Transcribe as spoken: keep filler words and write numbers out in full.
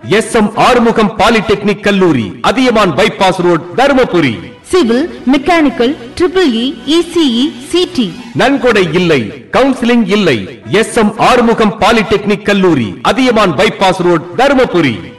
S M Arumugam polytechnic கல்லூரி, Athiyaman bypass road, Dharmapuri. Civil, mechanical, triple E, ECE, CD. நன்கொடை இல்லை, counselling இல்லை. எஸ் எம் ஆறுமுகம் பாலிடெக்னிக் கல்லூரி, அதியமான் பைபாஸ் ரோட், தருமபுரி.